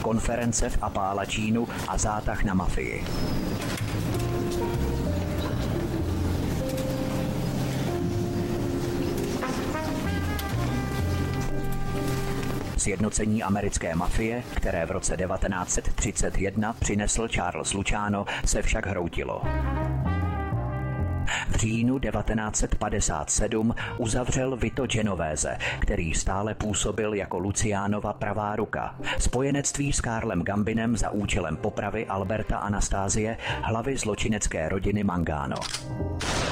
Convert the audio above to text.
konference v Appalachínu a zátah na mafii. Sjednocení americké mafie, které v roce 1931 přinesl Charles Luciano, se však hroutilo. V říjnu 1957 uzavřel Vito Genovese, který stále působil jako Lucianova pravá ruka, spojenectví s Karlem Gambinem za účelem popravy Alberta Anastasie, hlavy zločinecké rodiny Mangano.